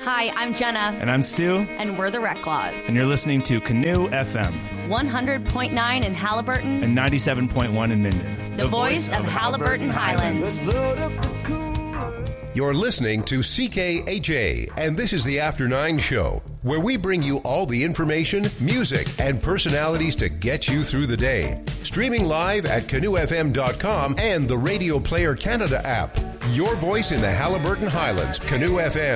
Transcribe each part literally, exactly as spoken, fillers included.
Hi, I'm Jenna. And I'm Stu. And we're the Reclaws. And you're listening to Canoe F M. one hundred point nine in Haliburton. And ninety-seven point one in Minden. The, the voice, voice of, of Haliburton, Haliburton Highlands. Highlands. You're listening to C K H A, and this is the After Nine Show, where we bring you all the information, music, and personalities to get you through the day. Streaming live at canoe f m dot com and the Radio Player Canada app. Your voice in the Haliburton Highlands, Canoe F M.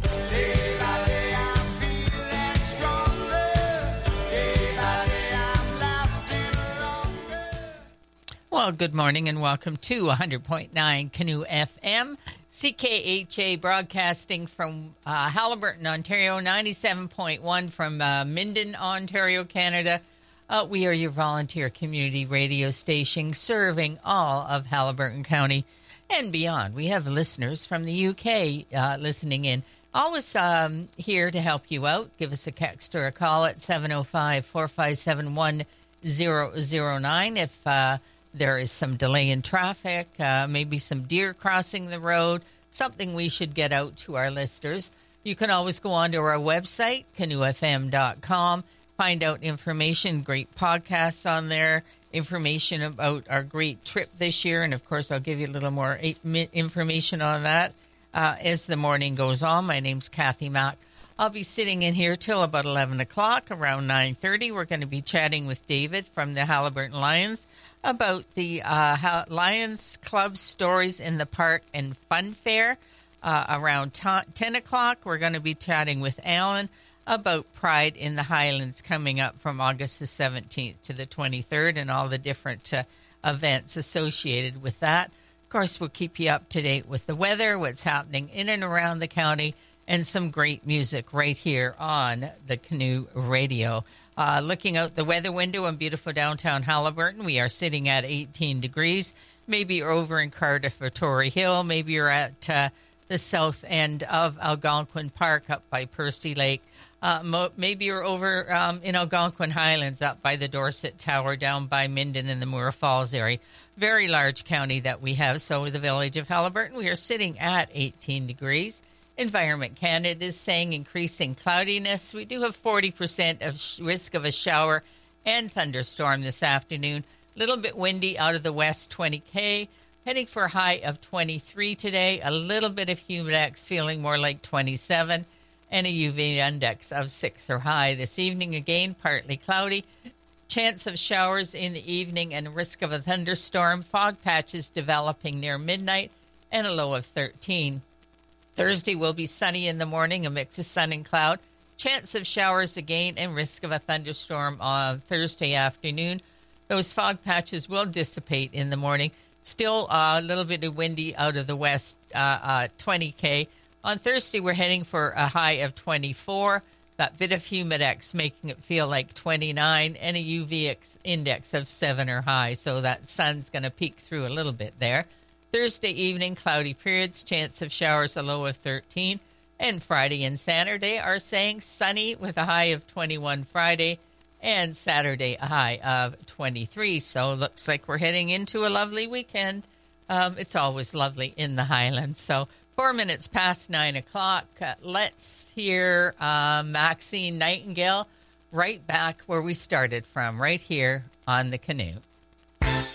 Well, good morning and welcome to one hundred point nine Canoe F M. C K H A broadcasting from uh, Haliburton, Ontario, ninety-seven point one from uh, Minden, Ontario, Canada. Uh, we are your volunteer community radio station serving all of Haliburton County and beyond. We have listeners from the U K uh, listening in. Always um, here to help you out. Give us a text or a call at seven oh five, four five seven, one oh oh nine if uh, there is some delay in traffic, uh, maybe some deer crossing the road, something we should get out to our listeners. You can always go on to our website, canoe f m dot com, find out information, great podcasts on there, information about our great trip this year, and, of course, I'll give you a little more information on that uh, as the morning goes on. My name's Kathy Mack. I'll be sitting in here till about eleven o'clock. Around nine thirty, we're going to be chatting with David from the Haliburton Lions about the uh, Lions Club Stories in the Park and Fun Fair. Uh, around t- ten o'clock, we're going to be chatting with Alan about Pride in the Highlands coming up from August the seventeenth to the twenty-third and all the different uh, events associated with that. Of course, we'll keep you up to date with the weather, what's happening in and around the county, and some great music right here on the Canoe Radio. Uh, looking out the weather window in beautiful downtown Haliburton, we are sitting at eighteen degrees. Maybe you're over in Cardiff or Tory Hill. Maybe you're at uh, the south end of Algonquin Park up by Percy Lake. Uh, mo- maybe you're over um, in Algonquin Highlands up by the Dorset Tower, down by Minden and the Moore Falls area. Very large county that we have. So the village of Haliburton, we are sitting at eighteen degrees. Environment Canada is saying increasing cloudiness. We do have forty percent of sh- risk of a shower and thunderstorm this afternoon. A little bit windy out of the west, twenty K. Heading for a high of twenty-three today. A little bit of humidex, feeling more like twenty-seven. And a U V index of six or high. This evening, again, partly cloudy. Chance of showers in the evening and risk of a thunderstorm. Fog patches developing near midnight and a low of thirteen. Thursday will be sunny in the morning, a mix of sun and cloud. Chance of showers again and risk of a thunderstorm on Thursday afternoon. Those fog patches will dissipate in the morning. Still uh, a little bit of windy out of the west, uh, uh, twenty K. On Thursday, we're heading for a high of twenty-four. That bit of humidex making it feel like twenty-nine, and a U V index of seven or high. So that sun's going to peek through a little bit there. Thursday evening, cloudy periods, chance of showers, a low of thirteen. And Friday and Saturday are saying sunny with a high of twenty-one Friday, and Saturday a high of twenty-three. So looks like we're heading into a lovely weekend. Um, it's always lovely in the Highlands. So four minutes past nine o'clock, uh, let's hear uh, Maxine Nightingale right back where we started from, right here on the Canoe.